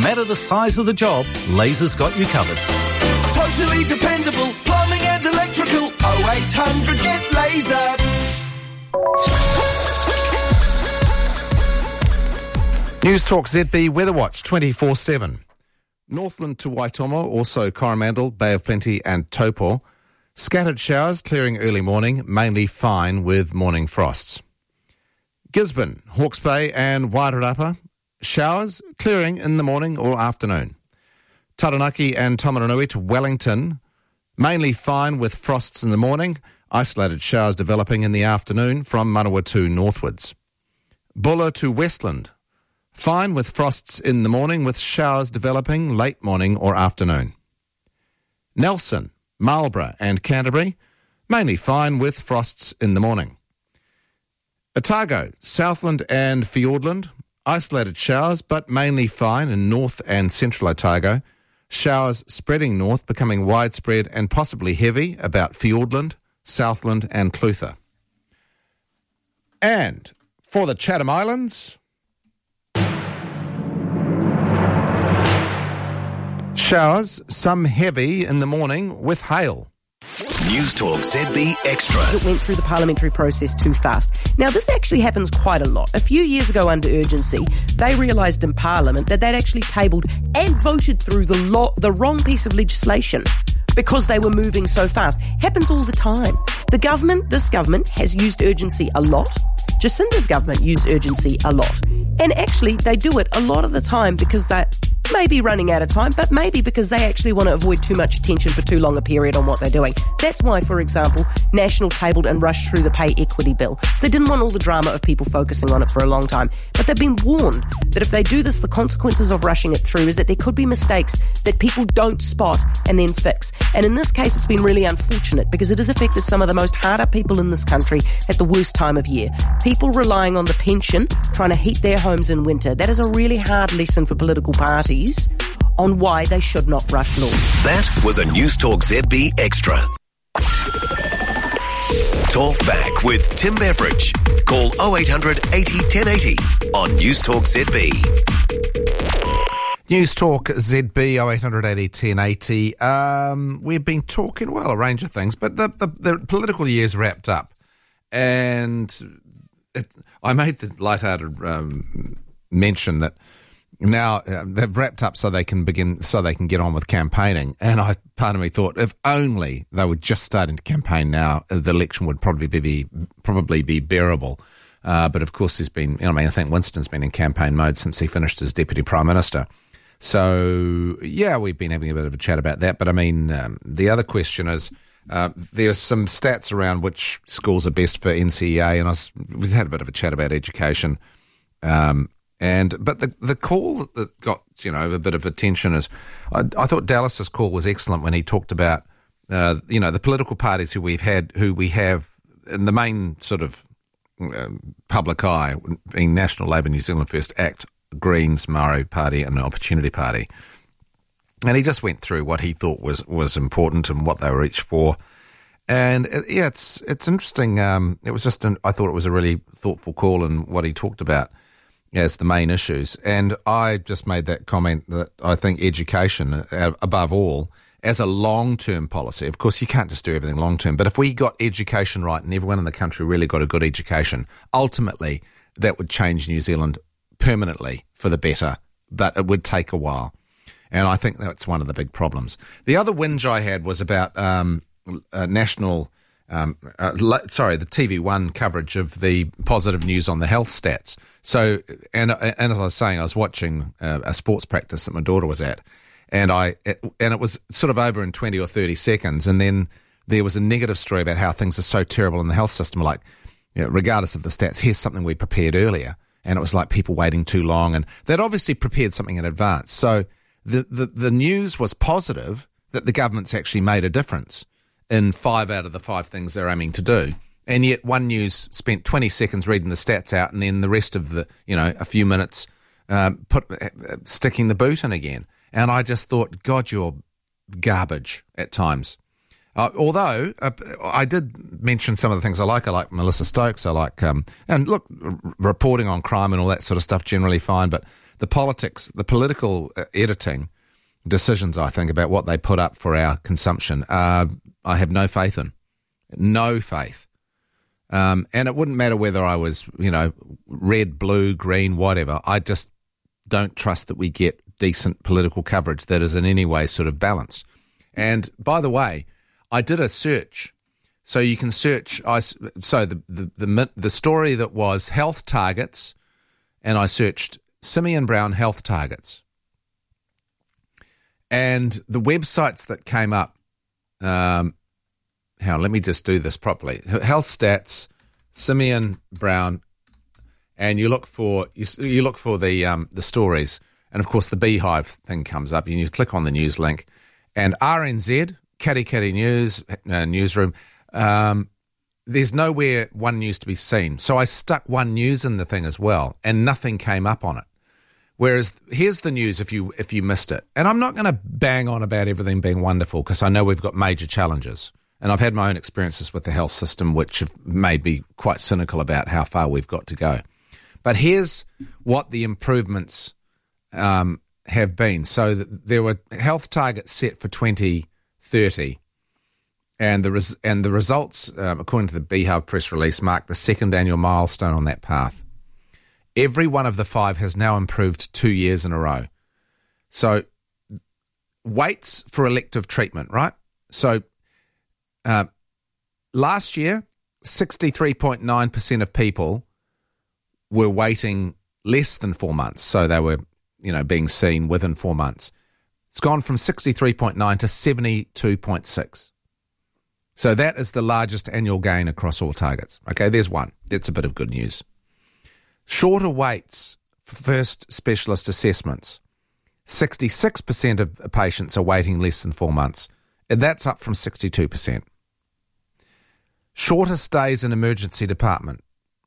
matter the size of the job, Laser's got you covered. Totally dependable, plumbing and electrical. 0800 get Laser. News Talk ZB Weather Watch 24/7. Northland to Waitomo, also Coromandel, Bay of Plenty and Taupo. Scattered showers clearing early morning, mainly fine with morning frosts. Gisborne, Hawke's Bay and Wairarapa, showers clearing in the morning or afternoon. Taranaki and Tomaranui to Wellington, mainly fine with frosts in the morning, isolated showers developing in the afternoon from Manawatu northwards. Bulla to Westland, fine with frosts in the morning with showers developing late morning or afternoon. Nelson, Marlborough and Canterbury, mainly fine with frosts in the morning. Otago, Southland and Fiordland, isolated showers but mainly fine in north and central Otago. Showers spreading north, becoming widespread and possibly heavy about Fiordland, Southland and Clutha. And for the Chatham Islands, showers, some heavy in the morning with hail. News Talk ZB Extra. It went through the parliamentary process too fast. Now, this actually happens quite a lot. A few years ago under urgency, they realised in Parliament that they'd actually tabled and voted through the wrong piece of legislation because they were moving so fast. Happens all the time. This government has used urgency a lot. Jacinda's government used urgency a lot. And actually, they do it a lot of the time because they're maybe running out of time, but maybe because they actually want to avoid too much attention for too long a period on what they're doing. That's why, for example, National tabled and rushed through the pay equity bill. So they didn't want all the drama of people focusing on it for a long time. But they've been warned that if they do this, the consequences of rushing it through is that there could be mistakes that people don't spot and then fix. And in this case, it's been really unfortunate because it has affected some of the most hard-up people in this country at the worst time of year. People relying on the pension, trying to heat their homes in winter. That is a really hard lesson for political parties on why they should not rush laws. That was a News Talk ZB Extra. Talk back with Tim Beveridge. Call 0800 80 1080 on News Talk ZB. News Talk ZB 0800 80 1080. We've been talking, well, a range of things, but the political year's wrapped up. And I made the lighthearted mention that now they've wrapped up so they can get on with campaigning. And part of me thought, if only they were just starting to campaign now, the election would probably be bearable. But of course, there's been, I think Winston's been in campaign mode since he finished as Deputy Prime Minister. So, yeah, we've been having a bit of a chat about that. But I mean, the other question is, there's some stats around which schools are best for NCEA, and we've had a bit of a chat about education. But the call that got a bit of attention is, I thought Dallas's call was excellent when he talked about the political parties who we have in the main sort of public eye, being National Labour, New Zealand First, ACT, Greens, Maori Party, and the Opportunity Party. And he just went through what he thought was important and what they were each for. And it's interesting. It was I thought it was a really thoughtful call in what he talked about as the main issues. And I just made that comment that I think education, above all, as a long-term policy, of course you can't just do everything long-term, but if we got education right and everyone in the country really got a good education, ultimately that would change New Zealand permanently for the better, but it would take a while. And I think that's one of the big problems. The other whinge I had was about the TV1 coverage of the positive news on the health stats. So, and as I was saying, I was watching a sports practice that my daughter was at, and it was sort of over in 20 or 30 seconds, and then there was a negative story about how things are so terrible in the health system, like, regardless of the stats, here's something we prepared earlier, and it was like people waiting too long, and they'd obviously prepared something in advance. So the news was positive that the government's actually made a difference in 5 out of the 5 things they're aiming to do. And yet One News spent 20 seconds reading the stats out and then the rest of the, a few minutes sticking the boot in again. And I just thought, God, you're garbage at times. Although I did mention some of the things I like. I like Melissa Stokes. I like, and look, reporting on crime and all that sort of stuff, generally fine. But the political editing decisions, I think, about what they put up for our consumption, I have no faith in. No faith. And it wouldn't matter whether I was, red, blue, green, whatever. I just don't trust that we get decent political coverage that is in any way sort of balanced. And by the way, I did a search. So you can search. The story that was health targets, and I searched Simeon Brown health targets, and the websites that came up. Let me just do this properly. Health stats, Simeon Brown, and you look for the stories, and of course the Beehive thing comes up, and you click on the news link, and RNZ, Kitty News newsroom. There's nowhere One News to be seen. So I stuck One News in the thing as well, and nothing came up on it. Whereas here's the news if you missed it. And I'm not going to bang on about everything being wonderful because I know we've got major challenges. And I've had my own experiences with the health system which have made me quite cynical about how far we've got to go. But here's what the improvements have been. So there were health targets set for 2030. And the results, according to the Beehive press release, mark the second annual milestone on that path. Every one of the 5 has now improved 2 years in a row. So waits for elective treatment, right? So last year, 63.9% of people were waiting less than 4 months. So they were, being seen within 4 months. It's gone from 63.9 to 72.6. So that is the largest annual gain across all targets. Okay, there's one. That's a bit of good news. Shorter waits for first specialist assessments. 66% of patients are waiting less than 4 months. And that's up from 62%. Shorter stays in emergency department.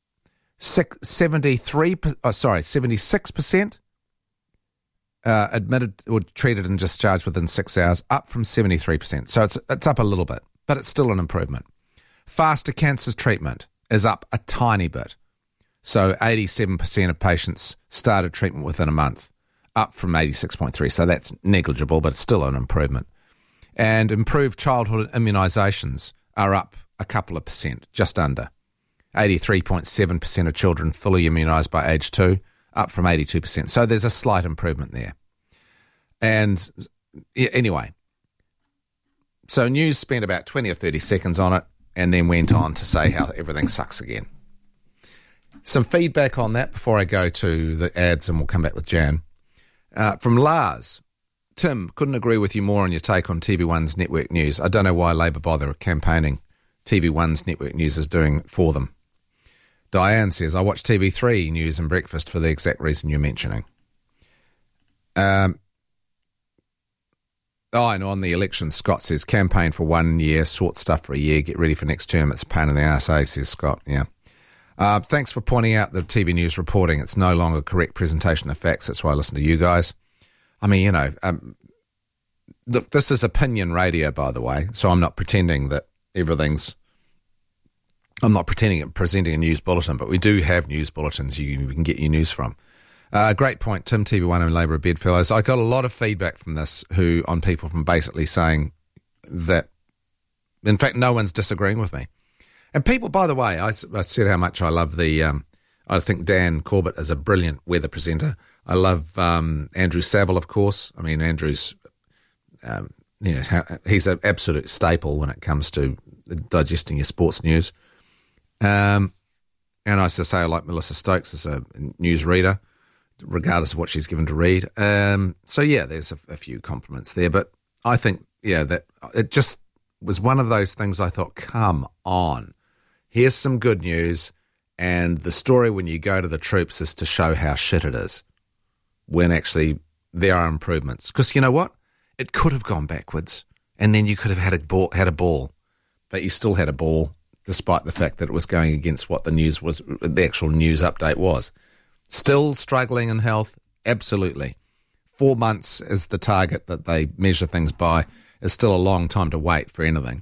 76% admitted or treated and discharged within 6 hours, up from 73%. So it's up a little bit, but it's still an improvement. Faster cancer treatment is up a tiny bit. So 87% of patients started treatment within a month, up from 86.3%. So that's negligible, but it's still an improvement. And improved childhood immunisations are up a couple of percent, just under. 83.7% of children fully immunised by age 2, up from 82%. So there's a slight improvement there. And anyway, so News spent about 20 or 30 seconds on it and then went on to say how everything sucks again. Some feedback on that before I go to the ads, and we'll come back with Jan. From Lars. Tim, couldn't agree with you more on your take on TV1's network news. I don't know why Labor bother campaigning TV1's network news is doing for them. Diane says, I watch TV3 News and Breakfast for the exact reason you're mentioning. And on the election, Scott says, campaign for 1 year, sort stuff for a year, get ready for next term. It's a pain in the arse, says Scott. Yeah. Thanks for pointing out the TV news reporting. It's no longer correct presentation of facts. That's why I listen to you guys. I mean, this is opinion radio, by the way, so I'm not pretending that I'm not presenting a news bulletin, but we do have news bulletins you can get your news from. Great point, Tim, TV1 and Labor bedfellows. I got a lot of feedback from this on people from basically saying that, in fact, no one's disagreeing with me. And people, by the way, I said how much I love I think Dan Corbett is a brilliant weather presenter. I love Andrew Saville, of course. I mean, Andrew's, he's an absolute staple when it comes to digesting your sports news. And I used to say I like Melissa Stokes as a news reader, regardless of what she's given to read. So, yeah, there's a few compliments there. But I think, that it just was one of those things I thought, come on, here's some good news. And the story when you go to the troops is to show how shit it is, when actually there are improvements. Because you know what? It could have gone backwards, and then you could have had a ball, but you still had a ball, despite the fact that it was going against what the actual news update was. Still struggling in health? Absolutely. 4 months is the target that they measure things by. Is still a long time to wait for anything.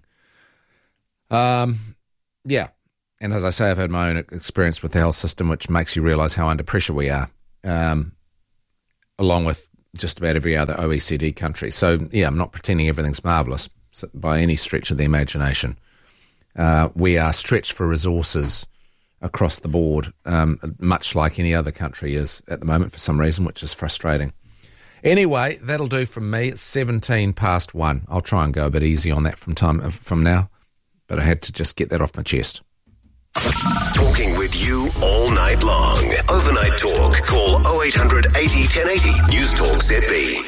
Yeah. And as I say, I've had my own experience with the health system, which makes you realise how under pressure we are. along with just about every other OECD country. So, yeah, I'm not pretending everything's marvellous by any stretch of the imagination. We are stretched for resources across the board, much like any other country is at the moment for some reason, which is frustrating. Anyway, that'll do from me. It's 1:17. I'll try and go a bit easy on that from now, but I had to just get that off my chest. Talking with you all night long. Overnight Talk. Call 0800 80 1080. News Talk ZB.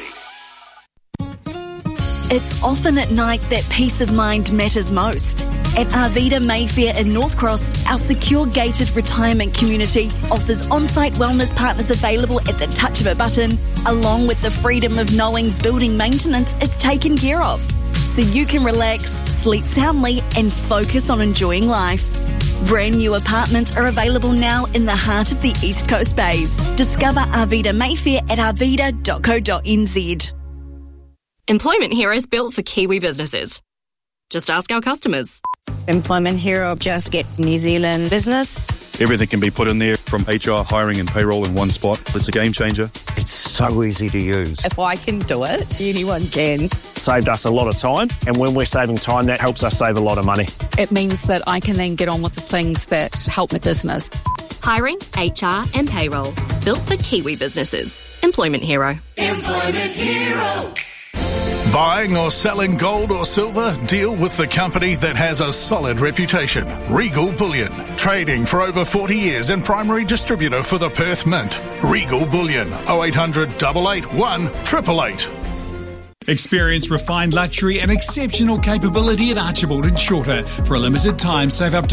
It's often at night that peace of mind matters most. At Arvida Mayfair in North Cross, our secure gated retirement community offers on-site wellness partners available at the touch of a button, along with the freedom of knowing building maintenance is taken care of. So you can relax, sleep soundly and focus on enjoying life. Brand new apartments are available now in the heart of the East Coast Bays. Discover Arvida Mayfair at arvida.co.nz. Employment Hero is built for Kiwi businesses. Just ask our customers. Employment Hero just gets New Zealand business. Everything can be put in there, from HR, hiring and payroll in one spot. It's a game changer. It's so easy to use. If I can do it, anyone can. Saved us a lot of time, and when we're saving time, that helps us save a lot of money. It means that I can then get on with the things that help my business. Hiring, HR and payroll. Built for Kiwi businesses. Employment Hero. Employment Hero. Buying or selling gold or silver? Deal with the company that has a solid reputation. Regal Bullion. Trading for over 40 years and primary distributor for the Perth Mint. Regal Bullion. 0800 881 888. Experience refined luxury and exceptional capability at Archibald & Shorter. For a limited time, save up to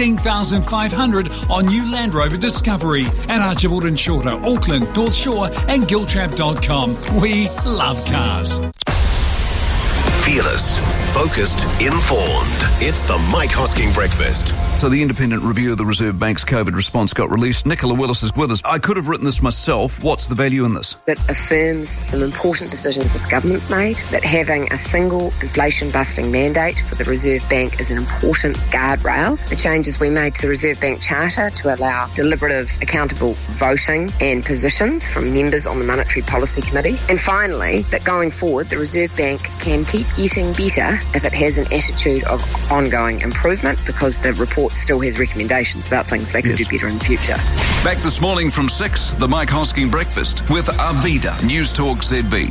$14,500 on new Land Rover Discovery at Archibald & Shorter, Auckland, North Shore and Giltrap.com. We love cars. Fearless, focused, informed. It's the Mike Hosking Breakfast. So the independent review of the Reserve Bank's COVID response got released. Nicola Willis is with us. I could have written this myself. What's the value in this? It affirms some important decisions this government's made, that having a single inflation-busting mandate for the Reserve Bank is an important guardrail. The changes we made to the Reserve Bank Charter to allow deliberative, accountable voting and positions from members on the Monetary Policy Committee. And finally, that going forward, the Reserve Bank can keep getting better if it has an attitude of ongoing improvement, because the report still has recommendations about things they could do better in the future. Back this morning from 6, the Mike Hosking Breakfast with Arvida, News Talk ZB.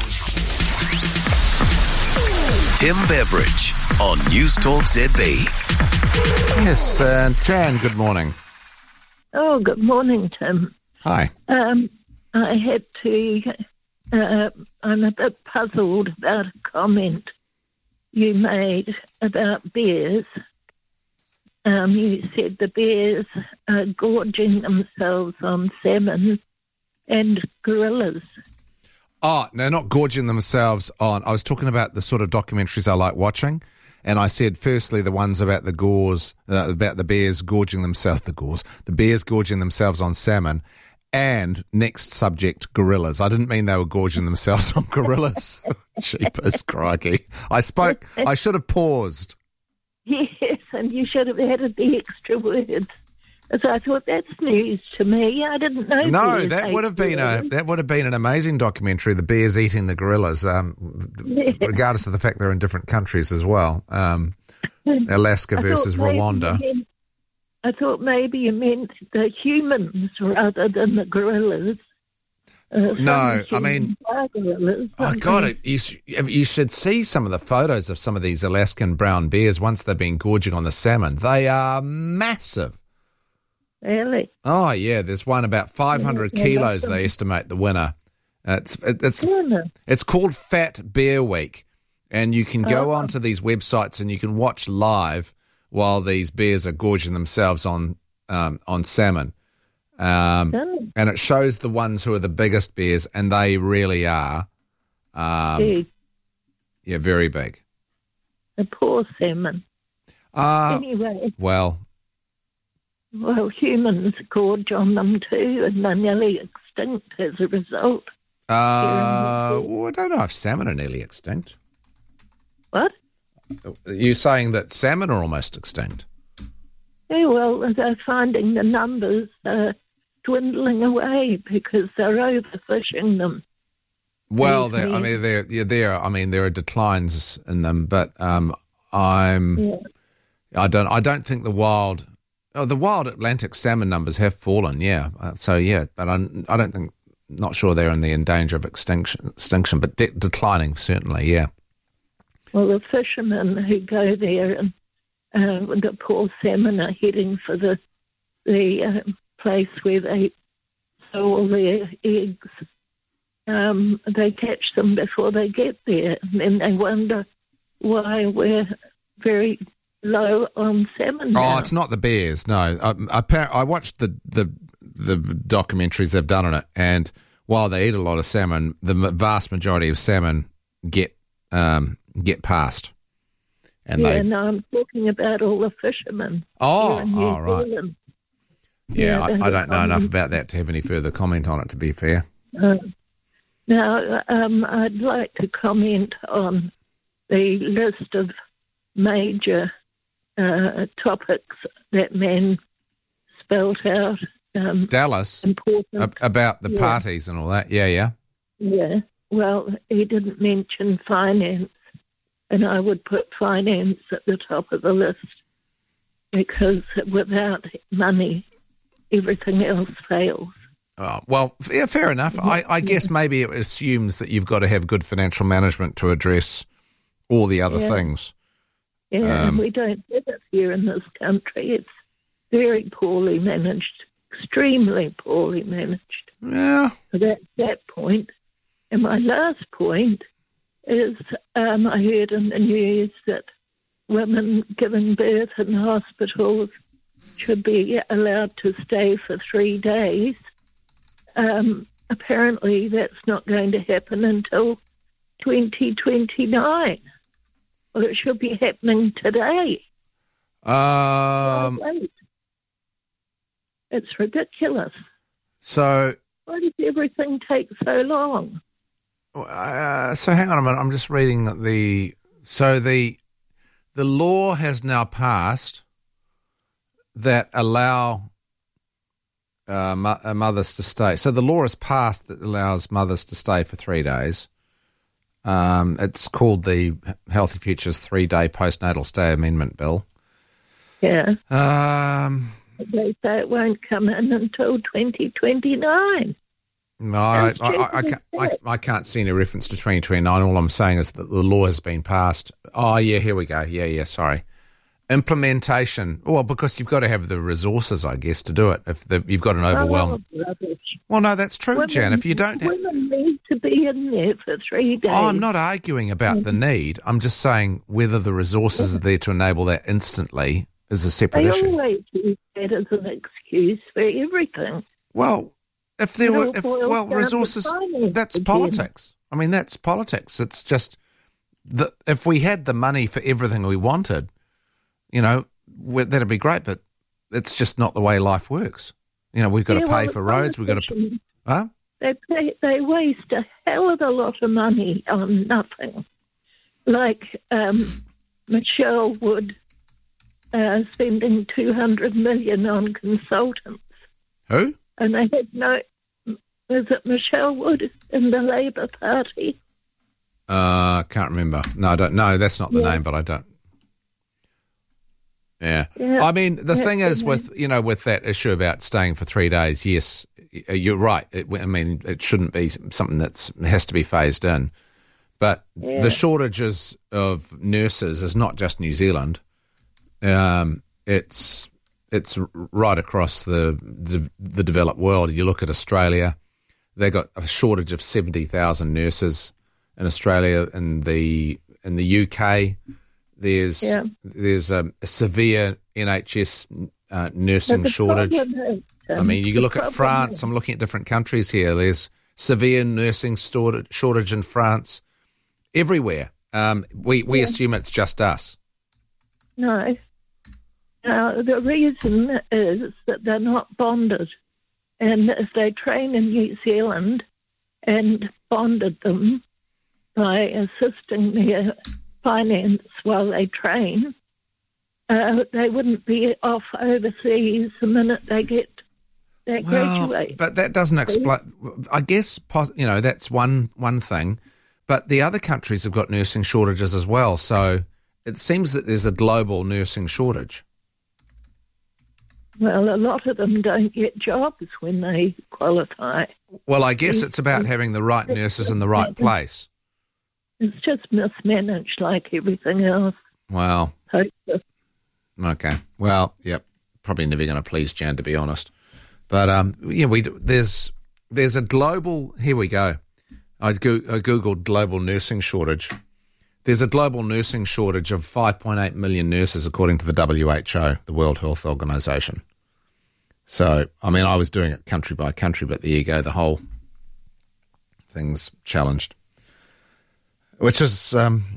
Tim Beveridge on News Talk ZB. Yes, Jan, good morning. Oh, good morning, Tim. Hi. I had to... I'm a bit puzzled about a comment you made about bears. You said the bears are gorging themselves on salmon and gorillas. Oh, no, not gorging themselves on. I was talking about the sort of documentaries I like watching. And I said, firstly, the ones about the about the bears gorging themselves, the bears gorging themselves on salmon. And next subject, gorillas. I didn't mean they were gorging themselves on gorillas. Jeepers, crikey. I should have paused. Yes, and you should have added the extra words. So I thought, that's news to me. I didn't know. No, that would have been an amazing documentary, the bears eating the gorillas, regardless of the fact they're in different countries as well. Alaska versus Rwanda. I thought maybe you meant the humans rather than the gorillas. No, I mean, oh God, you should see some of the photos of some of these Alaskan brown bears once they've been gorging on the salmon. They are massive. Really? Oh, yeah, there's one about 500 kilos, they estimate, the winner. It's called Fat Bear Week, and you can go onto these websites and you can watch live while these bears are gorging themselves on salmon. And it shows the ones who are the biggest bears, and they really are. Big. Yeah, very big. The poor salmon. Anyway. Well, humans gorge on them too, and they're nearly extinct as a result. I don't know if salmon are nearly extinct. What? You're saying that salmon are almost extinct? Yeah, well, they're finding the numbers dwindling away because they're overfishing them. Well, there are declines in them, but I don't think the wild Atlantic salmon numbers have fallen. Yeah, but not sure they're in the danger of extinction, but declining certainly. Yeah. Well, the fishermen who go there and the poor salmon are heading for the place where they sow all their eggs. They catch them before they get there, and then they wonder why we're very low on salmon now. Oh, it's not the bears, no. I watched the documentaries they've done on it, and while they eat a lot of salmon, the vast majority of salmon get passed. And I'm talking about all the fishermen. Right. Yeah, I don't know enough about that to have any further comment on it, to be fair. Now, I'd like to comment on the list of major topics that men spelt out. Dallas, important. About the parties and all that. Yeah. Yeah. Well, he didn't mention finance, and I would put finance at the top of the list because without money, everything else fails. Oh, well, yeah, fair enough. I guess maybe it assumes that you've got to have good financial management to address all the other things. Yeah, we don't have it here in this country. It's very poorly managed, extremely poorly managed. Yeah. So that's that point. And my last point is I heard in the news that women giving birth in hospitals should be allowed to stay for 3 days. Apparently that's not going to happen until 2029. Well, it should be happening today. It's ridiculous. So why does everything take so long? So hang on a minute. I'm just reading the law has now passed that allow mothers to stay. So the law has passed that allows mothers to stay for 3 days. It's called the Healthy Futures 3-Day Postnatal Stay Amendment Bill. Yeah. They say it won't come in until 2029. No, I can't see any reference to 2029. All I'm saying is that the law has been passed. Oh, yeah, here we go. Yeah, sorry. Implementation. Well, because you've got to have the resources, I guess, to do it. If you've got an overwhelm. Well, no, that's true, Jan. If you don't, women need to be in there for 3 days. Oh, I'm not arguing about the need. I'm just saying whether the resources are there to enable that instantly is a separate issue. They always use that as an excuse for everything. Well, if there were, resources, that's politics. I mean, that's politics. It's just that if we had the money for everything we wanted, that'd be great, but it's just not the way life works. We've got to pay for roads. We've got to. Huh? They waste a hell of a lot of money on nothing. Like Michelle Wood spending $200 million on consultants. Who? And they had no. Was it Michelle Wood in the Labour Party? Can't remember. No, I don't know. That's not the name, but I don't. Yeah. I mean, the thing is with that issue about staying for 3 days, yes, you're right. It shouldn't be something that has to be phased in. But the shortages of nurses is not just New Zealand. It's right across the developed world. You look at Australia, they got a shortage of 70,000 nurses in Australia. In the UK, there's a severe NHS nursing shortage. I mean, you can look at France. I'm looking at different countries here. There's severe nursing shortage in France. Everywhere. We assume it's just us. No. The reason is that they're not bonded. And if they train in New Zealand and bonded them by assisting their finance while they train, they wouldn't be off overseas the minute they get They graduate. But that doesn't explain. I guess that's one thing. But the other countries have got nursing shortages as well. So it seems that there's a global nursing shortage. Well, a lot of them don't get jobs when they qualify. Well, I guess it's about having the right nurses in the right place. It's just mismanaged like everything else. Wow. Hopeless. Okay. Well, yep. Probably never going to please Jan, to be honest. But there's a global. Here we go. I googled global nursing shortage. There's a global nursing shortage of 5.8 million nurses, according to the WHO, the World Health Organization. So, I mean, I was doing it country by country, but there you go. The whole thing's challenged, which is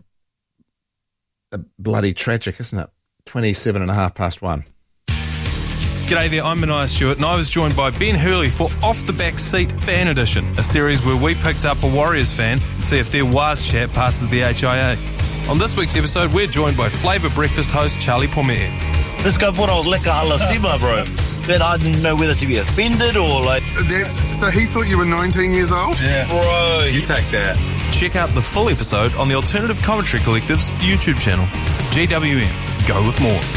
bloody tragic, isn't it? 1:27 G'day there, I'm Mania Stewart, and I was joined by Ben Hurley for Off the Back Seat Fan Edition, a series where we picked up a Warriors fan and see if their Waz chat passes the HIA. On this week's episode, we're joined by Flavour Breakfast host Charlie Pomea. This guy brought out Leka Halasima, bro. But I didn't know whether to be offended or like... So he thought you were 19 years old? Yeah. Bro. You take that. Check out the full episode on the Alternative Commentary Collective's YouTube channel. GWM. Go with more.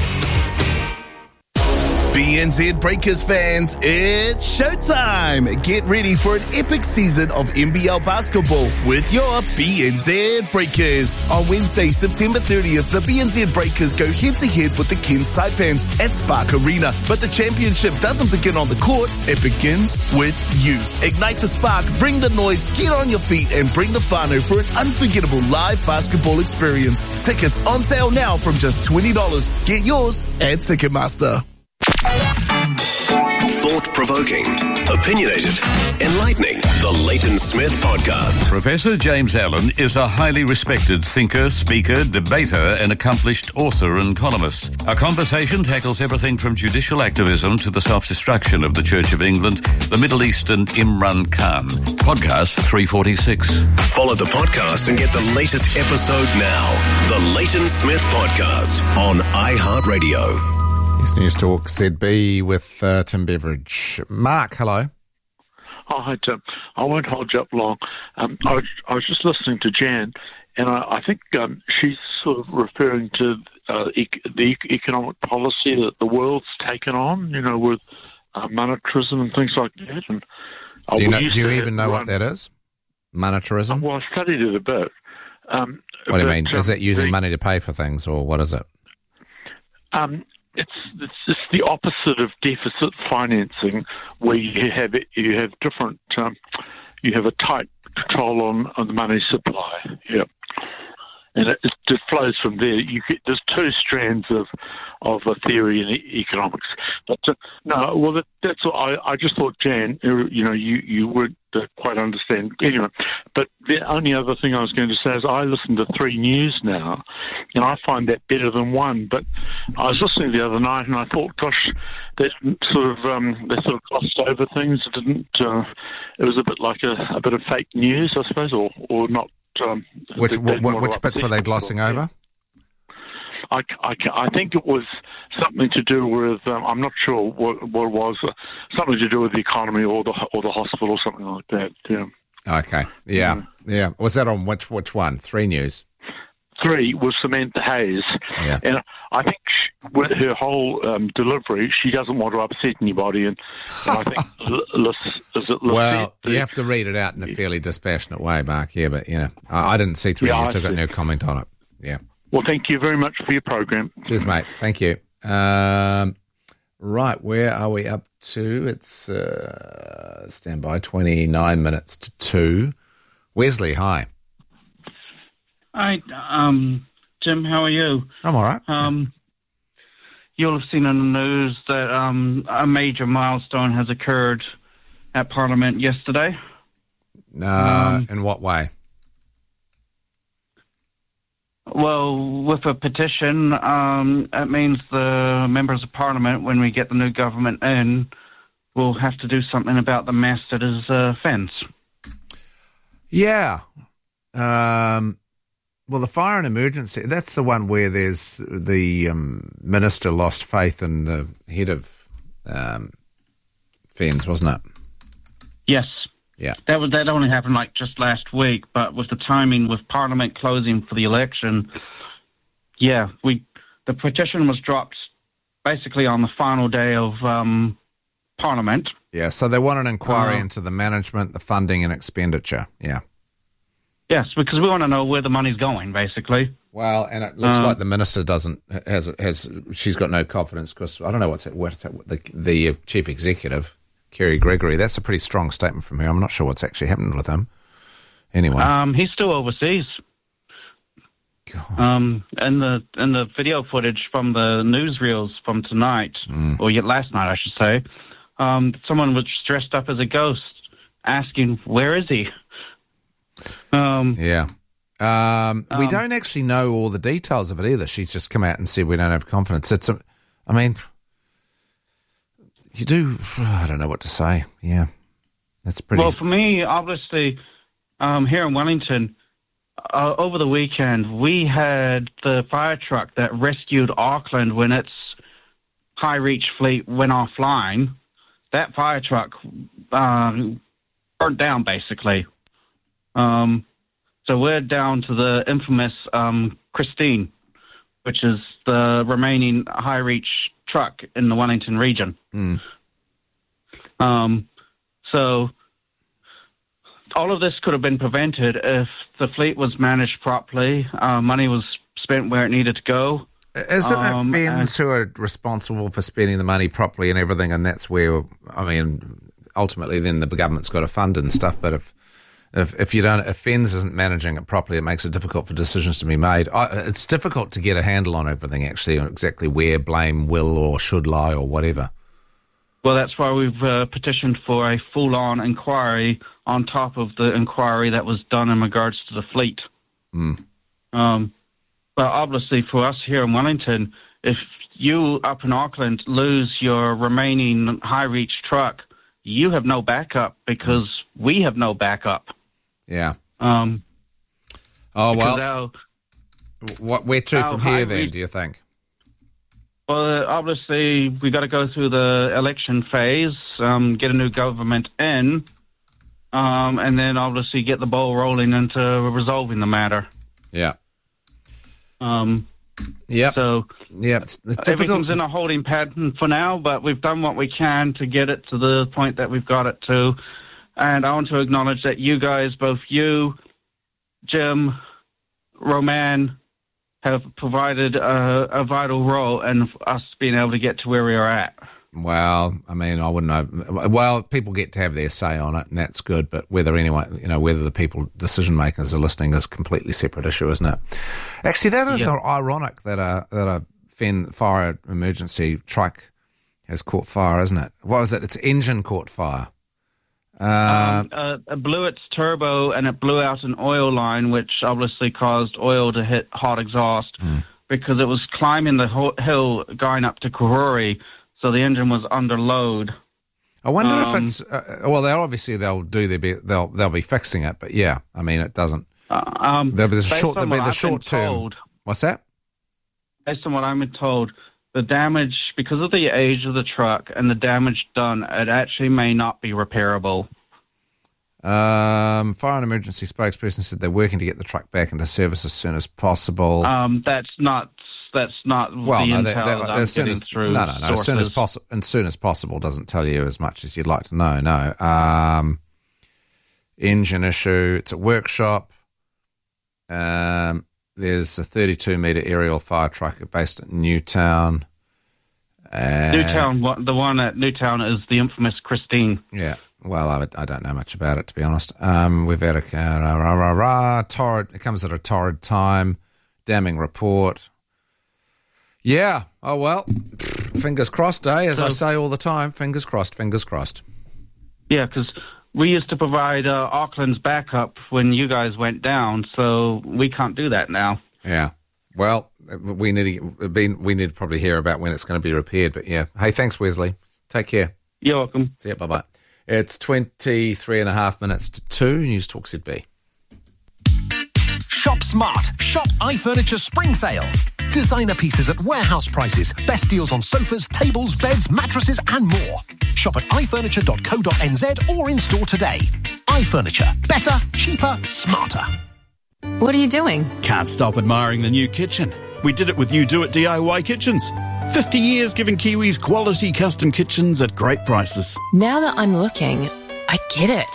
BNZ Breakers fans, it's showtime! Get ready for an epic season of NBL basketball with your BNZ Breakers. On Wednesday, September 30th, the BNZ Breakers go head-to-head with the Cairns Saipans at Spark Arena. But the championship doesn't begin on the court, it begins with you. Ignite the spark, bring the noise, get on your feet, and bring the whānau for an unforgettable live basketball experience. Tickets on sale now from just $20. Get yours at Ticketmaster. Thought-provoking, opinionated, enlightening. The Leighton Smith Podcast. Professor James Allen is a highly respected thinker, speaker, debater, and accomplished author and columnist. Our conversation tackles everything from judicial activism to the self-destruction of the Church of England, the Middle East, and Imran Khan. Podcast 346. Follow the podcast and get the latest episode now. The Leighton Smith Podcast on iHeartRadio. It's News Talk ZB with Tim Beveridge. Mark, hello. Oh, hi, Tim. I won't hold you up long. I was just listening to Jan, and I think she's sort of referring to the economic policy that the world's taken on, with monetarism and things like that. And do you even know what that is? Monetarism? Well, I studied it a bit. What do you mean? Is it using money to pay for things, or what is it? It's the opposite of deficit financing, where you have different you have a tight control on the money supply. Yeah, and it flows from there. There's two strands of a theory in economics. But that's what I just thought, Jan. You would quite understand anyway. But the only other thing I was going to say is I listen to 3 News now, and I find that better than 1. But I was listening the other night, and I thought, gosh, they sort of glossed over things. It didn't. It was a bit like a bit of fake news, I suppose, or not. Which bits were they glossing over? I think it was something to do with I'm not sure what it was, something to do with the economy or the hospital or something like that. Yeah. Okay. Yeah. Was that on which one? 3 News. 3 was Samantha Hayes. Yeah. And I think with her whole delivery, she doesn't want to upset anybody. And I think well, you have to read it out in a fairly dispassionate way, Mark. Yeah, but I didn't see 3 News, so I've got no comment on it. Yeah. Well, thank you very much for your program. Cheers, mate. Thank you. Right, where are we up to? It's stand by, 29 minutes to 2. Wesley, hi. Hi, Jim, how are you? I'm all right. You'll have seen on the news that a major milestone has occurred at Parliament yesterday. In what way? Well, with a petition, it means the members of Parliament, when we get the new government in, will have to do something about the mast that is fence. Yeah. Well, the fire and emergency, that's the one where there's the minister lost faith in the head of Fens, wasn't it? Yes. Yeah. That only happened like just last week, but with the timing with Parliament closing for the election, the petition was dropped basically on the final day of Parliament. Yeah, so they want an inquiry into the management, the funding and expenditure. Yeah. Yes, because we want to know where the money's going, basically. Well, and it looks like the minister she's got no confidence because I don't know the chief executive, Kerry Gregory. That's a pretty strong statement from her. I'm not sure what's actually happened with him. Anyway, he's still overseas. God. And the video footage from the newsreels from tonight, or last night, I should say, someone was dressed up as a ghost, asking, "Where is he?" We don't actually know all the details of it either. She's just come out and said we don't have confidence. You do. I don't know what to say. Yeah, that's pretty. Well, for me, obviously, here in Wellington, over the weekend, we had the fire truck that rescued Auckland when its high reach fleet went offline. That fire truck burnt down, basically. So we're down to the infamous Christine, which is the remaining high-reach truck in the Wellington region. So all of this could have been prevented if the fleet was managed properly, money was spent where it needed to go. Isn't it Fens who are responsible for spending the money properly and everything, and that's where, ultimately then the government's got to fund and stuff, but if Fens isn't managing it properly, it makes it difficult for decisions to be made. It's difficult to get a handle on everything, actually, on exactly where blame will or should lie or whatever. Well, that's why we've petitioned for a full-on inquiry on top of the inquiry that was done in regards to the fleet. But obviously for us here in Wellington, if you up in Auckland lose your remaining high-reach truck, you have no backup because we have no backup. Yeah. Where to from here then, do you think? Well, obviously, we got to go through the election phase, get a new government in, and then obviously get the ball rolling into resolving the matter. Yeah. So it's difficult. Everything's in a holding pattern for now, but we've done what we can to get it to the point that we've got it to. And I want to acknowledge that you guys, both you, Jim, Roman, have provided a vital role in us being able to get to where we are at. Well, I wouldn't know. Well, people get to have their say on it, and that's good. But whether the people decision makers are listening is a completely separate issue, isn't it? Actually, that is ironic that a fire emergency truck has caught fire, isn't it? What was it? Its engine caught fire. It blew its turbo and it blew out an oil line, which obviously caused oil to hit hot exhaust because it was climbing the hill going up to Kahuri. So the engine was under load. I wonder if it's they'll do their best. They'll be fixing it, but yeah, it doesn't. There'll be the short term. What's that? Based on what I've been told, the damage because of the age of the truck and the damage done, it actually may not be repairable. Fire and emergency spokesperson said they're working to get the truck back into service as soon as possible. That's not the intel as soon as through as soon as possible doesn't tell you as much as you'd like to know. No, engine issue. It's a workshop. There's a 32-metre aerial fire truck based at Newtown. Newtown, the one at Newtown is the infamous Christine. Yeah. Well, I don't know much about it, to be honest. We've had torrid. It comes at a torrid time. Damning report. Yeah. Oh, well, fingers crossed, as I say all the time. Fingers crossed, fingers crossed. Yeah, because we used to provide Auckland's backup when you guys went down, so we can't do that now. Yeah. Well, we need to probably hear about when it's going to be repaired, but yeah. Hey, thanks, Wesley. Take care. You're welcome. See ya, bye-bye. It's 23 and a half minutes to 2, News Talk ZB. Shop smart. Shop iFurniture Spring Sale. Designer pieces at warehouse prices. Best deals on sofas, tables, beds, mattresses and more. Shop at ifurniture.co.nz or in store today. iFurniture. Better, cheaper, smarter. What are you doing? Can't stop admiring the new kitchen. We did it with You Do It DIY Kitchens. 50 years giving Kiwis quality custom kitchens at great prices. Now that I'm looking, I get it.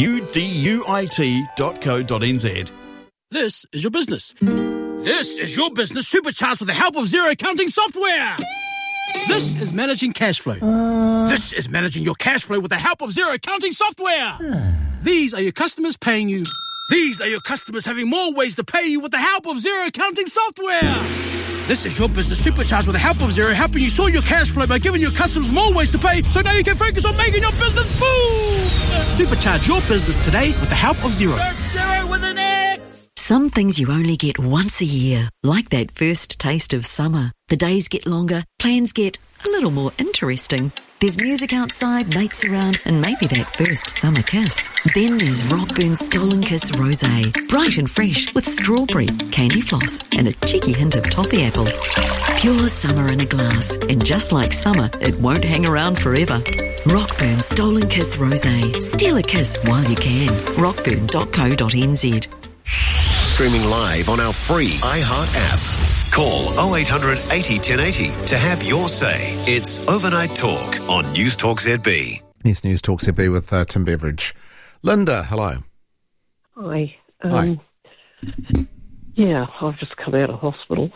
uduit.co.nz. This is your business. This is your business supercharged with the help of Xero accounting software. This is managing cash flow. This is managing your cash flow with the help of Xero accounting software. These are your customers paying you. These are your customers having more ways to pay you with the help of Xero accounting software. This is your business supercharged with the help of Xero, helping you sort your cash flow by giving your customers more ways to pay, so now you can focus on making your business boom. Supercharge your business today with the help of Xero. Search Xero with an X. Some things you only get once a year, like that first taste of summer. The days get longer, plans get a little more interesting. There's music outside, mates around, and maybe that first summer kiss. Then there's Rockburn's Stolen Kiss Rosé. Bright and fresh with strawberry, candy floss, and a cheeky hint of toffee apple. Pure summer in a glass. And just like summer, it won't hang around forever. Rockburn's Stolen Kiss Rosé. Steal a kiss while you can. rockburn.co.nz. Streaming live on our free iHeart app. Call 0800 80 1080 to have your say. It's Overnight Talk on News Talk ZB. Yes, News Talk ZB with Tim Beveridge. Linda, hello. Hi. Hi. Yeah, I've just come out of hospital.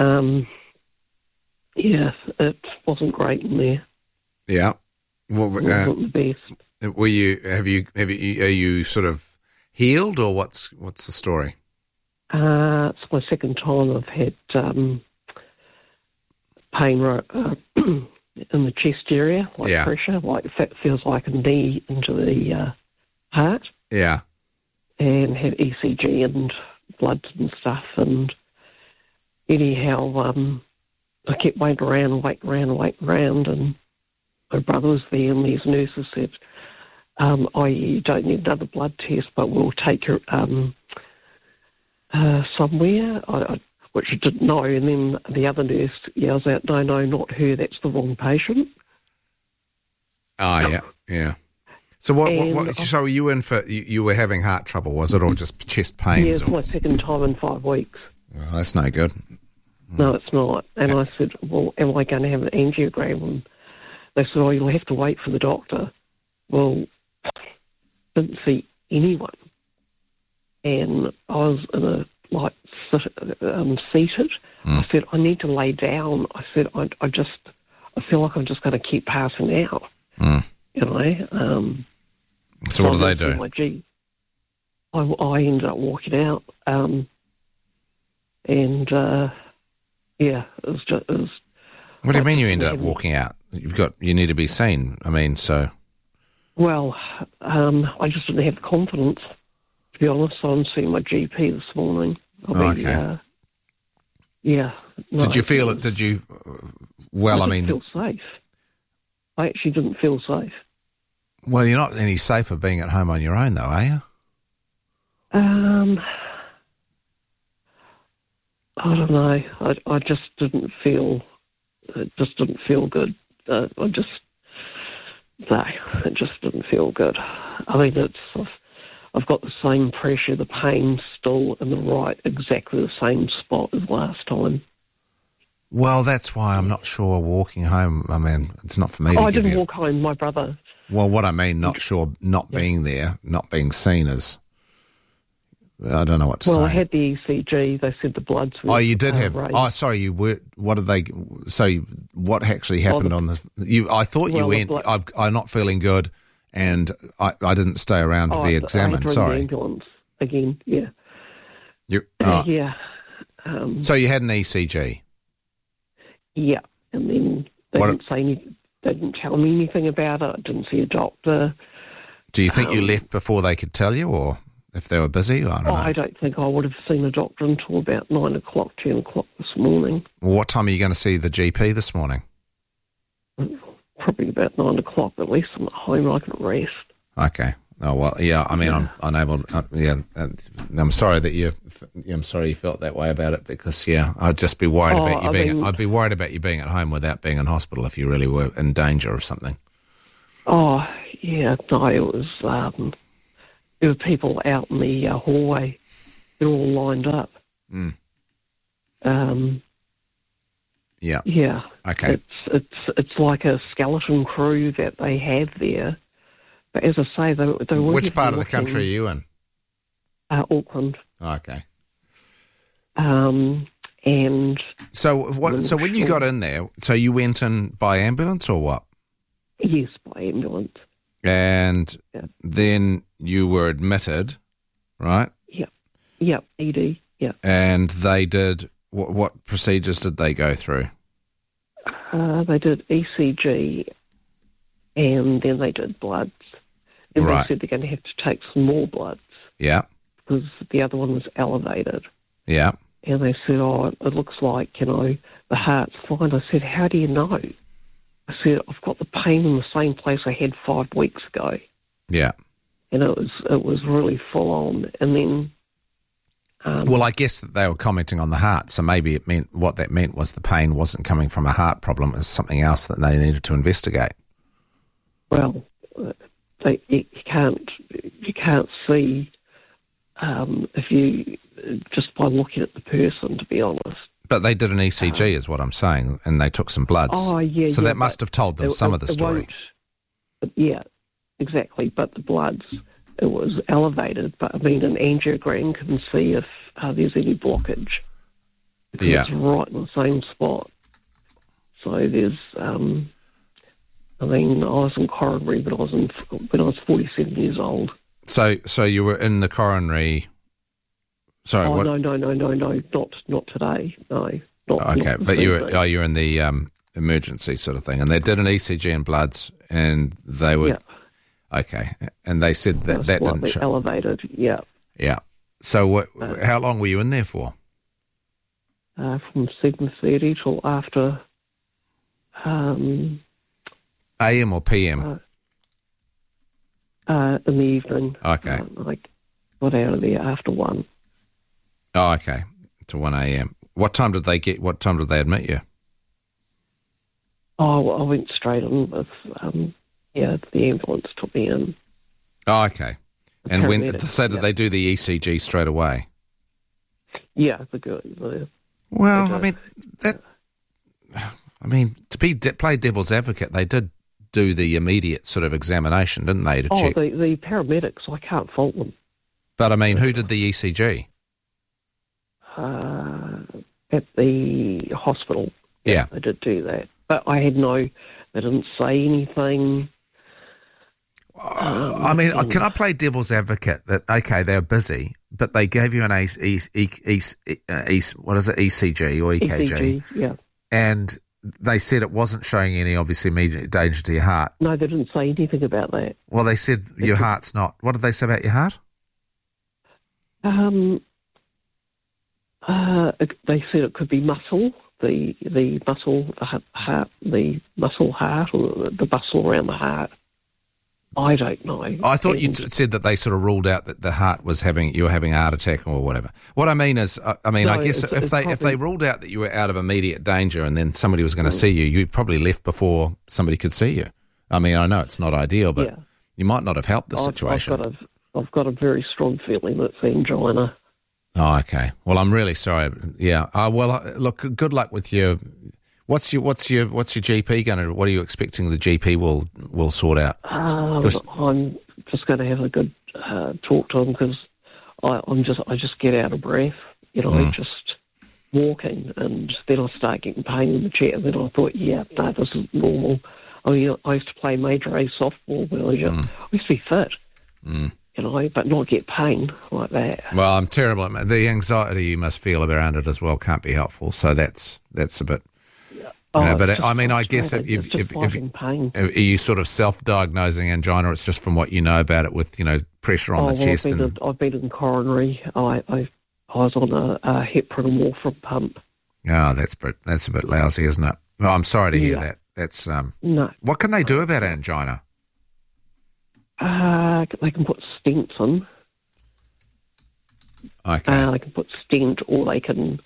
Yeah, it wasn't great in there. Yeah. Well, It wasn't the best. are you sort of healed, or what's the story? It's my second time I've had pain in the chest area, like pressure, like it feels like a knee into the heart. Yeah. And had ECG and bloods and stuff. And anyhow, I kept waiting around, and my brother was there, and these nurses said, you don't need another blood test, but we'll take you somewhere, which I didn't know. And then the other nurse yells out, no, not her, that's the wrong patient. Oh, yeah. So so were you in for, you were having heart trouble, was it, or just chest pains? Yeah, it's my second time in 5 weeks. Oh, that's no good. No, it's not. And I said, well, am I going to have an angiogram? And they said, oh, you'll have to wait for the doctor. Well, didn't see anyone. And I was in a, seated. I said, I need to lay down. I said, I feel like I'm just going to keep passing out. You know? So what do they do? I ended up walking out. It was just... What do you mean you ended up walking out? You need to be seen. I mean, so... Well, I just didn't have the confidence, to be honest. So I'm seeing my GP this morning. Okay. No, did you feel it? Did you? Well, I mean, feel safe. I actually didn't feel safe. Well, you're not any safer being at home on your own, though, are you? I don't know. I just didn't feel. It just didn't feel good. It just didn't feel good. I mean, I've got the same pressure, the pain still in exactly the same spot as last time. Well, that's why I'm not sure walking home. I mean, it's not for me to I didn't walk home, my brother. Well, what I mean, not sure, not being there, not being seen as... I don't know what to say. Well, I had the ECG. They said the bloods were... Oh, you did have... raised. Oh, sorry, you were... What did they... So, what actually happened on this... I thought you went, I'm not feeling good, and I didn't stay around to be examined. Sorry. The ambulance again, yeah. Yeah. So you had an ECG? Yeah, and then they didn't tell me anything about it. I didn't see a doctor. Do you think you left before they could tell you, or if they were busy? I don't know. I don't think I would have seen a doctor until about 9 o'clock, 10 o'clock this morning. Well, what time are you going to see the GP this morning? Probably about 9 o'clock. At least I'm at home. I can rest. Okay. Oh well, yeah. I mean, I'm unable. I'm sorry that I'm sorry you felt that way about it, because I'd just be worried about you being. I'd be worried about you being at home without being in hospital if you really were in danger of something. Oh, yeah, no, it was, there were people out in the hallway. They're all lined up. Yeah. Yeah. Okay. It's like a skeleton crew that they have there. But as I say, they were... Which part of the country are you in? Auckland. Okay. And... So when you got in there, so you went in by ambulance or what? Yes, by ambulance. And then you were admitted, right? Yep, ED, yep. And they did, what procedures did they go through? They did ECG and then they did bloods. And Right. they said they're going to have to take some more bloods Yeah, because the other one was elevated. yeah. And they said, it looks like, the heart's fine. I said, how do you know? I said, I've got the pain in the same place I had 5 weeks ago. Yeah. And it was really full on. And then... Well, I guess that they were commenting on the heart, so maybe what that meant was the pain wasn't coming from a heart problem, it was something else that they needed to investigate. Well, you can't see if you just by looking at the person, to be honest. But they did an ECG, is what I'm saying, and they took some bloods. Oh, yeah. So yeah, that must have told them some of the story. Yeah, exactly. But the bloods, it was elevated. But I mean, an angiogram can see if there's any blockage. Because it's right in the same spot. So there's, I was in coronary, but when I was 47 years old. So you were in the coronary. Sorry. Oh, what? no, not today. No. Okay, but you're in the emergency sort of thing, and they did an ECG and bloods, and they were okay, and they said that didn't show. Elevated, yeah. Yeah. So how long were you in there for? From 7:30 till after. AM or PM? In the evening. Okay. I got out of there after 1. Oh, okay. To 1 AM. What time did they admit you? Oh, well, I went straight in with, the ambulance took me in. Oh, okay. And did they do the ECG straight away? Yeah, Well, to play devil's advocate, they did do the immediate sort of examination, didn't they, to check? The paramedics, I can't fault them. But, who did the ECG? At the hospital. Yeah. They did do that. But they didn't say anything. Can I play devil's advocate that, okay, they're busy, but they gave you an ECG or EKG? ECG, yeah. And they said it wasn't showing any, obviously, immediate danger to your heart. No, they didn't say anything about that. Well, they said your heart's not. What did they say about your heart? They said it could be muscle, the muscle, heart, the muscle heart, or the muscle around the heart. I don't know. I thought you said that they sort of ruled out that the heart was you were having a heart attack or whatever. What I mean is, I guess if they ruled out that you were out of immediate danger and then somebody was going to see you, you probably left before somebody could see you. I know it's not ideal, but you might not have helped the situation. I've got a very strong feeling it's angina. Oh, okay. Well, I'm really sorry. Yeah. Look. Good luck with your. What's your GP going to? What are you expecting the GP will sort out? I'm just going to have a good talk to him because I just get out of breath, just walking, and then I start getting pain in the chair. And then I thought, this is normal. I used to play Major A softball when I was young. I used to be fit. But not get pain like that. Well, I'm terrible. The anxiety you must feel around it as well can't be helpful. So that's a bit. I guess are you sort of self-diagnosing angina? It's just from what you know about it with pressure on the chest. I've been in coronary. I was on a heparin and warfarin pump. Oh, that's a bit lousy, isn't it? Well, I'm sorry to hear that. That's no. What can they do about angina? They can put stents in. Okay. They can put stent, or they can,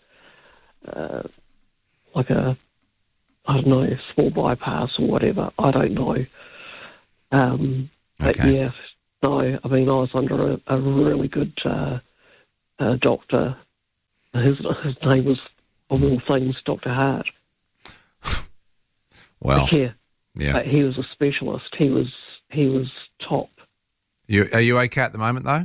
small bypass or whatever. I don't know. But yeah, no, I mean, I was under a really good doctor. His name was, of all things, Dr. Hart. Well, yeah. Yeah. He was a specialist. He was top. Are you okay at the moment, though?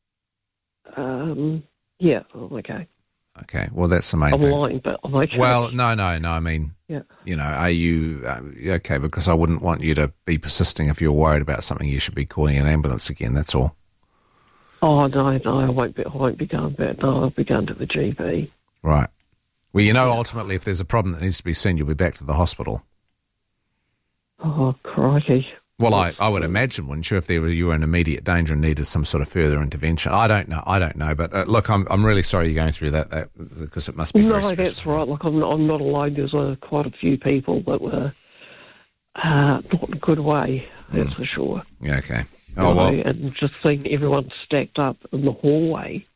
Yeah, I'm okay. Okay, well, that's the main I'm thing. lying, but I'm okay. Well, no, I mean, yeah. You know, are you okay? Because I wouldn't want you to be persisting if you're worried about something. You should be calling an ambulance again, that's all. Oh, no, I won't be going back. No, I'll be going to the GP. Right. Well, you know, ultimately, if there's a problem that needs to be seen, you'll be back to the hospital. Oh, crikey. Well, I would imagine, wouldn't you, if you were in immediate danger and needed some sort of further intervention? I don't know. But look, I'm really sorry you're going through that because it must be very stressful. That's right. Look, I'm not alone. There's quite a few people that were not in a good way, that's for sure. Yeah, okay. Oh, well. And just seeing everyone stacked up in the hallway,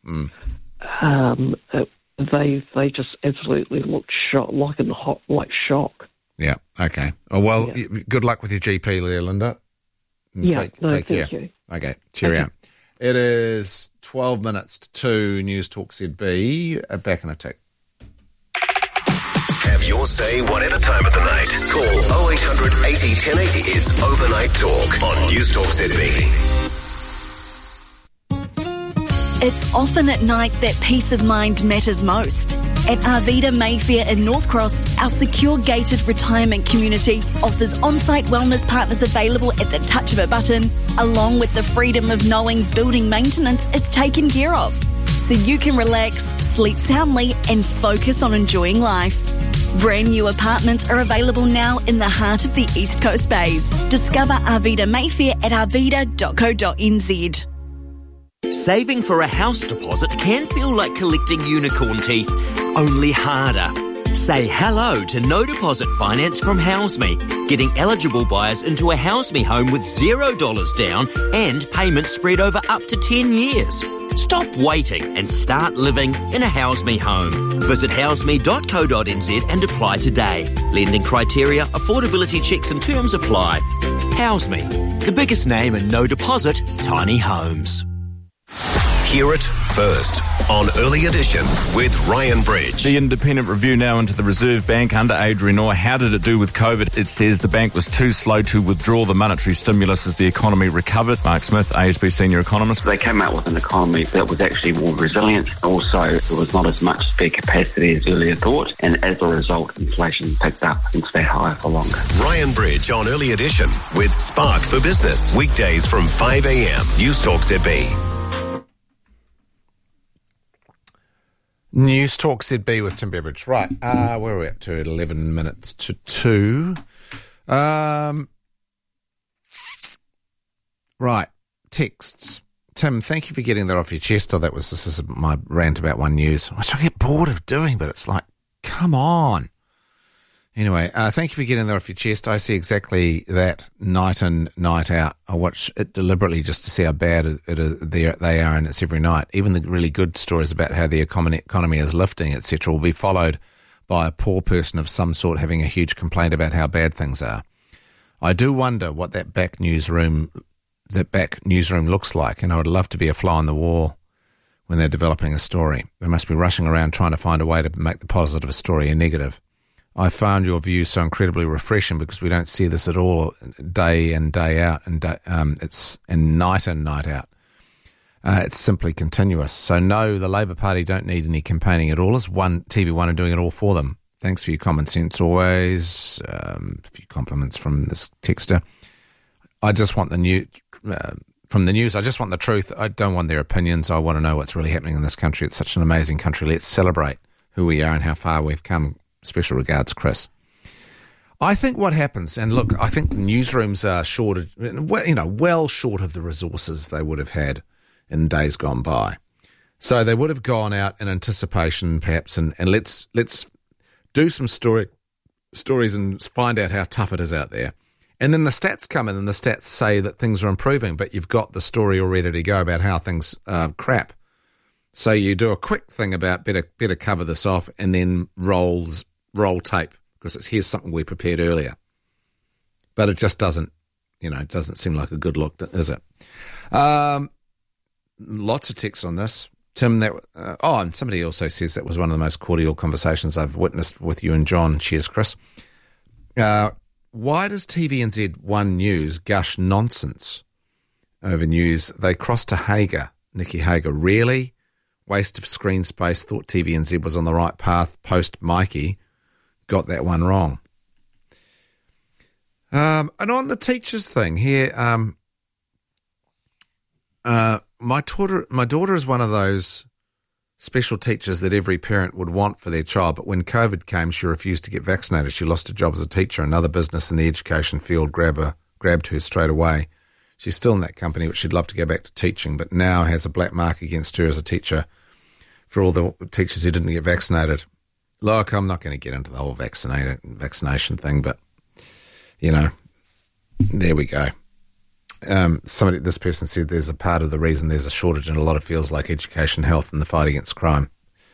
they just absolutely looked shocked, like shock. Yeah, okay. Oh, well, good luck with your GP, Leah Linda. Take care. Thank you. Okay, cheerio. Okay. It is 12 minutes to 2, News Talk ZB. Back in a tick. Have your say whatever time of the night. Call 0800 80 1080. It's Overnight Talk on News Talk ZB. It's often at night that peace of mind matters most. At Arvida Mayfair in North Cross, our secure gated retirement community offers on-site wellness partners available at the touch of a button, along with the freedom of knowing building maintenance is taken care of. So you can relax, sleep soundly and focus on enjoying life. Brand new apartments are available now in the heart of the East Coast Bays. Discover Arvida Mayfair at arvida.co.nz. Saving for a house deposit can feel like collecting unicorn teeth, only harder. Say hello to no deposit finance from HouseMe, getting eligible buyers into a HouseMe home with $0 down and payments spread over up to 10 years. Stop waiting and start living in a HouseMe home. Visit houseme.co.nz and apply today. Lending criteria, affordability checks and terms apply. HouseMe, the biggest name in no deposit tiny homes. Hear it first on Early Edition with Ryan Bridge. The independent review now into the Reserve Bank under Adrian Orr. How did it do with COVID? It says the bank was too slow to withdraw the monetary stimulus as the economy recovered. Mark Smith, ASB senior economist. They came out with an economy that was actually more resilient. Also, there was not as much spare capacity as earlier thought, and as a result, inflation picked up and stayed higher for longer. Ryan Bridge on Early Edition with Spark for Business. Weekdays from 5 a.m. News Talk ZB. News Talk ZB with Tim Beveridge. Right, where are we up to? At 11 minutes to 2. Right, texts. Tim, thank you for getting that off your chest. This is my rant about One News, which I get bored of doing, but it's like, come on. Anyway, thank you for getting that off your chest. I see exactly that night in, night out. I watch it deliberately just to see how bad they are, and it's every night. Even the really good stories about how the economy is lifting, etc., will be followed by a poor person of some sort having a huge complaint about how bad things are. I do wonder what that back newsroom looks like, and I would love to be a fly on the wall when they're developing a story. They must be rushing around trying to find a way to make the positive story a negative. I found your view so incredibly refreshing because we don't see this at all day in, day out, and it's night in, night out. It's simply continuous. So no, the Labour Party don't need any campaigning at all. It's TV1 are doing it all for them. Thanks for your common sense always. A few compliments from this texter. I just want the news from the news. I just want the truth. I don't want their opinions. I want to know what's really happening in this country. It's such an amazing country. Let's celebrate who we are and how far we've come. Special regards, Chris. I think what happens, and look, I think the newsrooms are well short of the resources they would have had in days gone by. So they would have gone out in anticipation, perhaps, and let's do some stories and find out how tough it is out there. And then the stats come in, and the stats say that things are improving, but you've got the story all ready to go about how things are crap. So you do a quick thing about better cover this off, and then roll tape because here's something we prepared earlier. But it just doesn't it doesn't seem like a good look, is it? Lots of texts on this. Tim, and somebody also says that was one of the most cordial conversations I've witnessed with you and John. Cheers, Chris. Why does TVNZ One News gush nonsense over news? They crossed to Hager, Nikki Hager. Really? Waste of screen space. Thought TVNZ was on the right path. Post Mikey got that one wrong. And on the teachers thing here, my daughter is one of those special teachers that every parent would want for their child, but when COVID came, she refused to get vaccinated. She lost her job as a teacher. Another business in the education field grabbed her straight away. She's still in that company, but she'd love to go back to teaching, but now has a black mark against her as a teacher for all the teachers who didn't get vaccinated. Look, I'm not going to get into the whole vaccination thing, but, there we go. This person said there's a part of the reason there's a shortage in a lot of fields like education, health, and the fight against crime.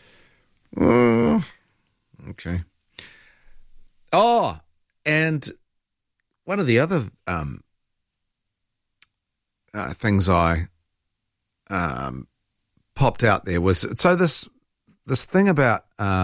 Okay. Oh, and one of the other things I popped out there was this thing about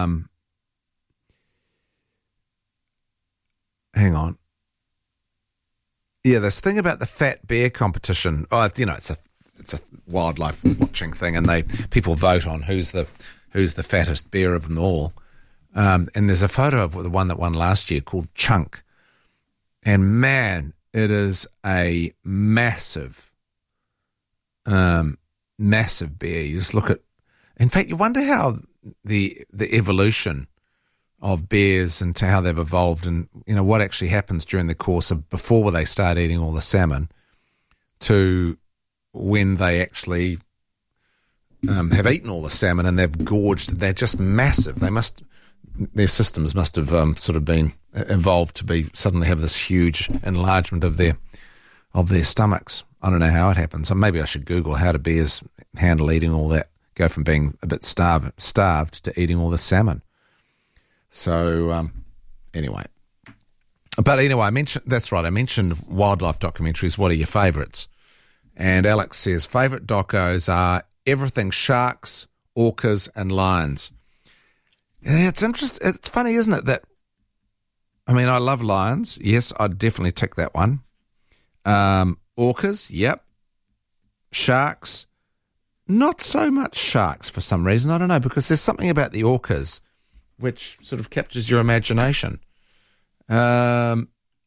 hang on. Yeah, this thing about the fat bear competition. Oh, it's a wildlife watching thing, and people vote on who's the fattest bear of them all. And there's a photo of the one that won last year called Chunk, and man, it is a massive bear. You just look at. In fact, you wonder how the evolution of bears and to how they've evolved, and what actually happens during the course of before they start eating all the salmon to when they actually have eaten all the salmon and they've gorged. They're just massive. Their systems must have sort of been evolved to be suddenly have this huge enlargement of their stomachs. I don't know how it happens. So maybe I should Google how do bears handle eating all that, go from being a bit starved to eating all the salmon. So, anyway. But anyway, I mentioned wildlife documentaries. What are your favourites? And Alex says, favourite docos are everything sharks, orcas, and lions. Yeah, it's interesting. It's funny, isn't it, that, I love lions. Yes, I'd definitely tick that one. Orcas, yep. Sharks, not so much sharks for some reason. I don't know, because there's something about the orcas which sort of captures your imagination. Yeah,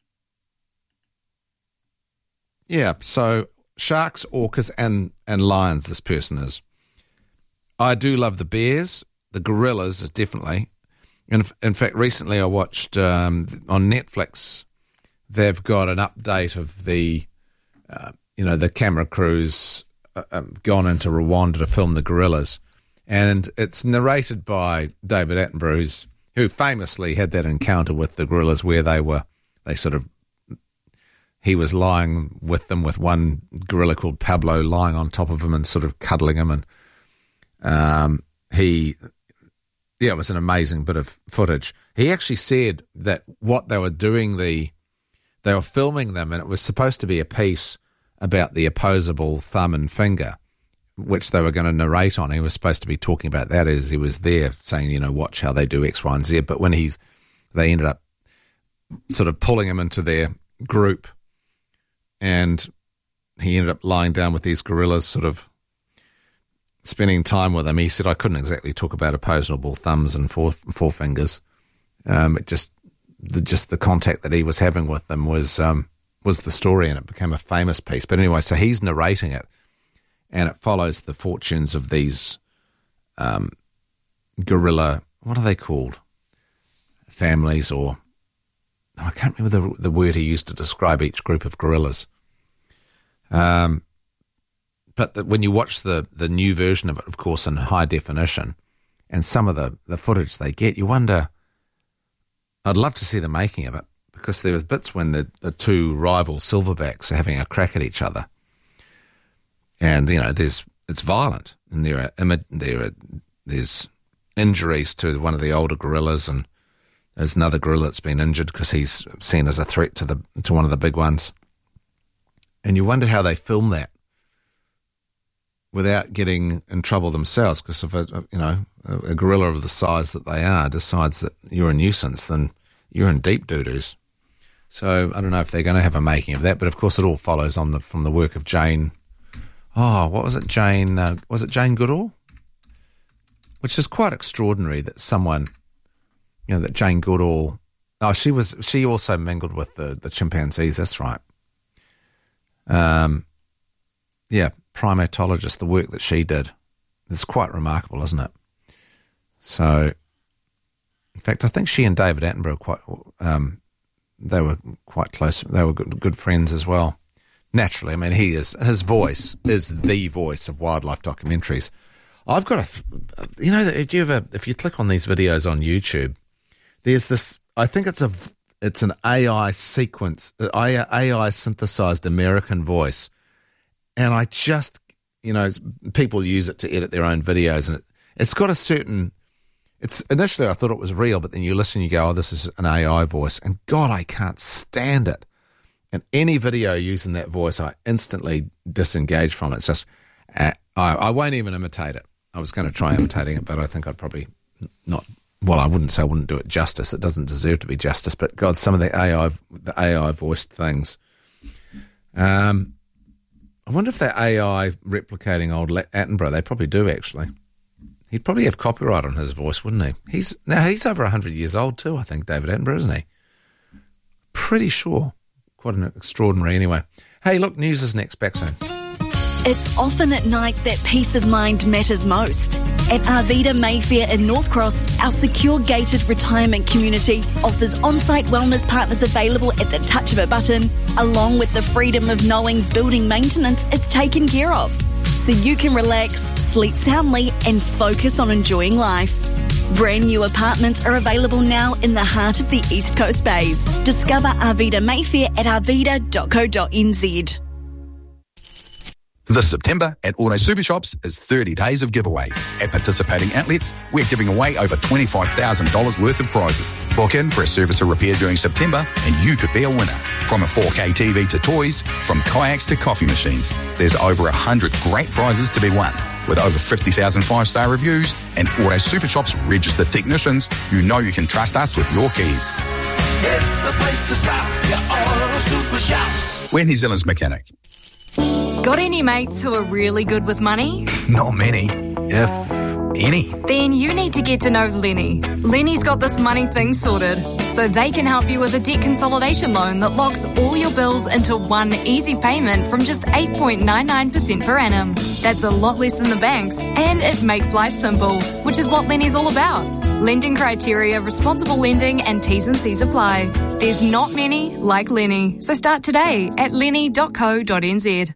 so sharks, orcas, and lions, this person is. I do love the bears. The gorillas is definitely. In fact, recently I watched on Netflix, they've got an update of the camera crews gone into Rwanda to film the gorillas. And it's narrated by David Attenborough, who famously had that encounter with the gorillas where he was lying with them, with one gorilla called Pablo lying on top of him and sort of cuddling him. And it was an amazing bit of footage. He actually said that what they were doing, they were filming them, and it was supposed to be a piece about the opposable thumb and finger, which they were going to narrate on. He was supposed to be talking about that as he was there, saying, watch how they do X, Y, and Z. But when they ended up sort of pulling him into their group, and he ended up lying down with these gorillas, sort of spending time with them. He said, I couldn't exactly talk about opposable thumbs and forefingers. Just the contact that he was having with them was the story, and it became a famous piece. But anyway, so he's narrating it, and it follows the fortunes of these gorilla, what are they called? Families, or I can't remember the word he used to describe each group of gorillas. But when you watch the new version of it, of course, in high definition, and some of the footage they get, you wonder, I'd love to see the making of it, because there was bits when the two rival silverbacks are having a crack at each other. And, it's violent, and there's injuries to one of the older gorillas, and there's another gorilla that's been injured because he's seen as a threat to one of the big ones. And you wonder how they film that without getting in trouble themselves, because if a gorilla of the size that they are decides that you're a nuisance, then you're in deep doo-doos. So I don't know if they're going to have a making of that, but of course it all follows from the work of Jane. Oh, what was it, Jane? Was it Jane Goodall? Which is quite extraordinary that someone, that Jane Goodall. Oh, she also mingled with the chimpanzees. That's right. Primatologist. The work that she did is quite remarkable, isn't it? So, in fact, I think she and David Attenborough they were quite close. They were good friends as well. Naturally, I mean, his voice is the voice of wildlife documentaries. I've got if you click on these videos on YouTube, there's this, I think it's an AI sequence, AI synthesized American voice. And I just, people use it to edit their own videos, and it's got a certain, initially I thought it was real, but then you listen, you go, oh, this is an AI voice. And God, I can't stand it. And any video using that voice, I instantly disengage from it. It's just, I won't even imitate it. I was going to try imitating it, but I think I'd probably not. Well, I wouldn't say I wouldn't do it justice. It doesn't deserve to be justice. But God, some of the AI voiced things. I wonder if that AI replicating old Attenborough. They probably do actually. He'd probably have copyright on his voice, wouldn't he? He's over 100 years old too. I think David Attenborough, isn't he? Pretty sure. Quite an extraordinary anyway. Hey, look, news is next. Back soon. It's often at night that peace of mind matters most. At Arvida Mayfair in North Cross, our secure gated retirement community offers on-site wellness partners available at the touch of a button, along with the freedom of knowing building maintenance is taken care of. So you can relax, sleep soundly and focus on enjoying life. Brand new apartments are available now in the heart of the East Coast Bays. Discover Arvida Mayfair at arvida.co.nz. This September at Auto Super Shops is 30 days of giveaways. At participating outlets, we're giving away over $25,000 worth of prizes. Book in for a service or repair during September and you could be a winner. From a 4K TV to toys, from kayaks to coffee machines, there's over 100 great prizes to be won. With over 50,000 five-star reviews and Auto Super Shops registered technicians, you know you can trust us with your keys. It's the place to stop, your Auto Super Shops. We're New Zealand's mechanic. Got any mates who are really good with money? Not many, if any. Then you need to get to know Lenny. Lenny's got this money thing sorted, so they can help you with a debt consolidation loan that locks all your bills into one easy payment from just 8.99% per annum. That's a lot less than the banks, and it makes life simple, which is what Lenny's all about. Lending criteria, responsible lending, and T's and C's apply. There's not many like Lenny, so start today at lenny.co.nz.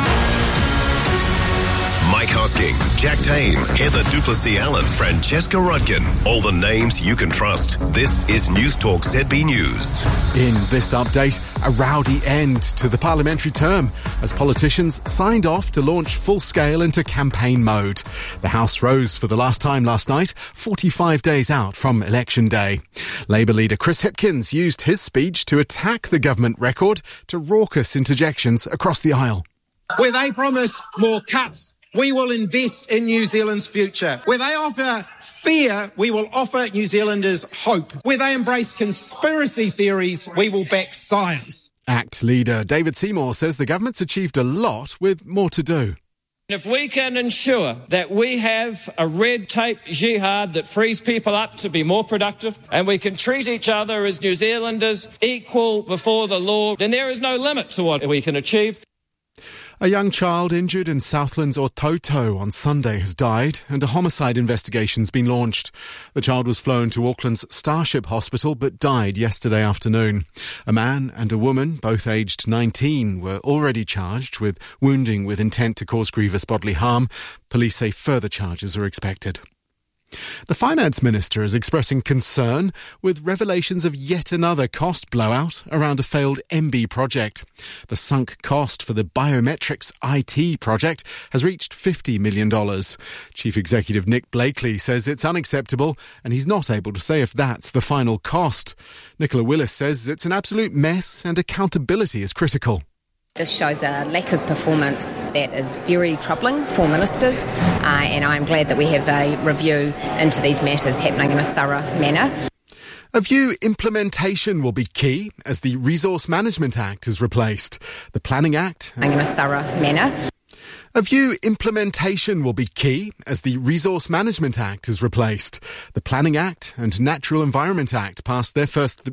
Mike Hosking, Jack Tame, Heather Duplessis-Allen, Francesca Rudkin. All the names you can trust. This is News Talk ZB News. In this update, a rowdy end to the parliamentary term as politicians signed off to launch full-scale into campaign mode. The House rose for the last time last night, 45 days out from Election Day. Labour leader Chris Hipkins used his speech to attack the government record to raucous interjections across the aisle. Where they promise more cuts, we will invest in New Zealand's future. Where they offer fear, we will offer New Zealanders hope. Where they embrace conspiracy theories, we will back science. ACT leader David Seymour says the government's achieved a lot with more to do. If we can ensure that we have a red tape jihad that frees people up to be more productive and we can treat each other as New Zealanders equal before the law, then there is no limit to what we can achieve. A young child injured in Southland's Ototo on Sunday has died and a homicide investigation's been launched. The child was flown to Auckland's Starship Hospital but died yesterday afternoon. A man and a woman, both aged 19, were already charged with wounding with intent to cause grievous bodily harm. Police say further charges are expected. The Finance Minister is expressing concern with revelations of yet another cost blowout around a failed MB project. The sunk cost for the biometrics IT project has reached $50 million. Chief Executive Nick Blakely says it's unacceptable and he's not able to say if that's the final cost. Nicola Willis says it's an absolute mess and accountability is critical. This shows a lack of performance that is very troubling for ministers, and I'm glad that we have a review into these matters happening in a thorough manner. A view implementation will be key as the Resource Management Act is replaced. The Planning Act... In a thorough manner. A view implementation will be key as the Resource Management Act is replaced. The Planning Act and Natural Environment Act passed their first